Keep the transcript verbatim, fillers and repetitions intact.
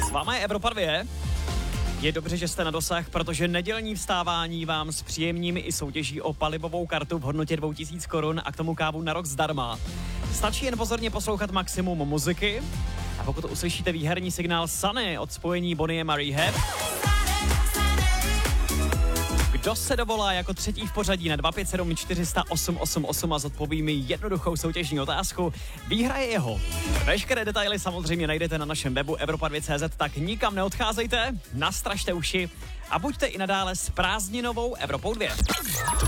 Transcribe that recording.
S váma je Evropa dva. Je dobře, že jste na dosah, protože nedělní vstávání vám zpříjemním i soutěží o palivovou kartu v hodnotě dvě tisíce korun a k tomu kávu na rok zdarma. Stačí jen pozorně poslouchat maximum muziky a pokud uslyšíte výherní signál Sunny od spojení Bonnie M a Rehab, kdo se dovolá jako třetí v pořadí na dva pět sedm čtyři nula osm osm osm a zodpoví mi jednoduchou soutěžní otázku, výhra je jeho. Veškeré detaily samozřejmě najdete na našem webu evropa dva tečka cé zet, tak nikam neodcházejte, nastražte uši a buďte i nadále s prázdninovou Evropou dva.